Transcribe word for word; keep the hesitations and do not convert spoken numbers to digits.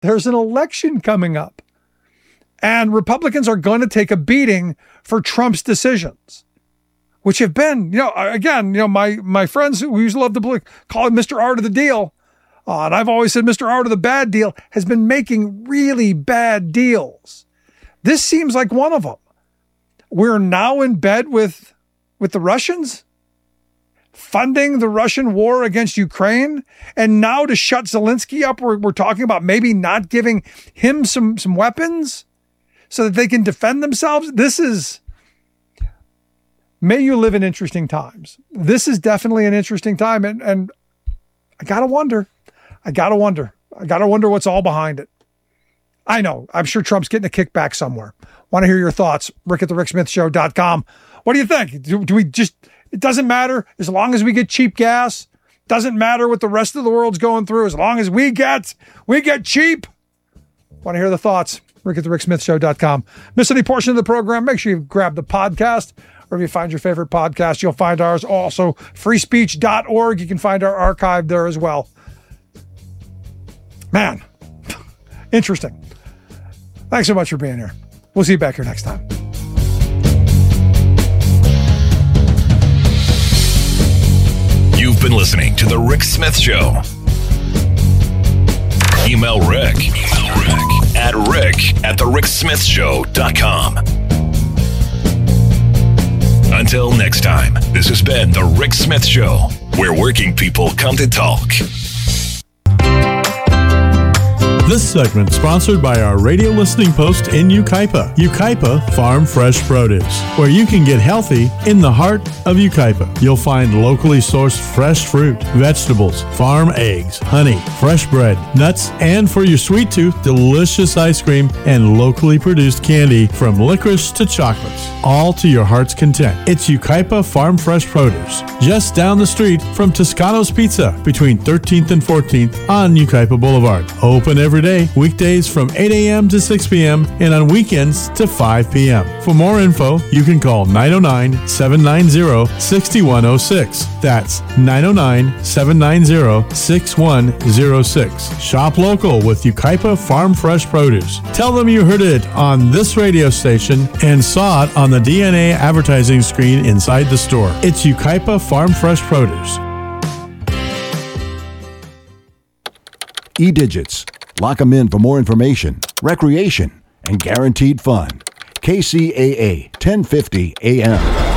there's an election coming up. And Republicans are going to take a beating for Trump's decisions, which have been, you know, again, you know, my my friends who used to love to call it Mister Art of the Deal, uh, and I've always said Mister Art of the Bad Deal, has been making really bad deals. This seems like one of them. We're now in bed with, with the Russians, funding the Russian war against Ukraine, and now to shut Zelensky up, we're, we're talking about maybe not giving him some, some weapons so that they can defend themselves. This is, may you live in interesting times. This is definitely an interesting time. And, and I got to wonder, I got to wonder, I got to wonder what's all behind it. I know, I'm sure Trump's getting a kickback somewhere. Want to hear your thoughts. Rick at the Rick Smith Show dot com. What do you think? Do, do we just, it doesn't matter as long as we get cheap gas. Doesn't matter what the rest of the world's going through. As long as we get, we get cheap. Want to hear the thoughts? Rick at the Rick Smith Show dot com. Miss any portion of the program, make sure you grab the podcast. Or if you find your favorite podcast, you'll find ours. Also, free speech dot org. You can find our archive there as well. Man, interesting. Thanks so much for being here. We'll see you back here next time. You've been listening to The Rick Smith Show. Email Rick, Email Rick at rick at the rick smith show dot com. Until next time, this has been The Rick Smith Show, where working people come to talk. This segment sponsored by our radio listening post in Yucaipa, Yucaipa Farm Fresh Produce, where you can get healthy in the heart of Yucaipa. You'll find locally sourced fresh fruit, vegetables, farm eggs, honey, fresh bread, nuts, and for your sweet tooth, delicious ice cream and locally produced candy from licorice to chocolates, all to your heart's content. It's Yucaipa Farm Fresh Produce, just down the street from Toscano's Pizza between thirteenth and fourteenth on Yucaipa Boulevard. Open every day, weekdays from eight a.m. to six p.m. and on weekends to five p.m. For more info, you can call nine oh nine, seven nine zero, six one oh six. That's nine oh nine, seven nine zero, six one oh six. Shop local with Yucaipa Farm Fresh Produce. Tell them you heard it on this radio station and saw it on the D N A advertising screen inside the store. It's Yucaipa Farm Fresh Produce. E-Digits. Lock them in for more information, recreation, and guaranteed fun. K C A A, ten fifty A M.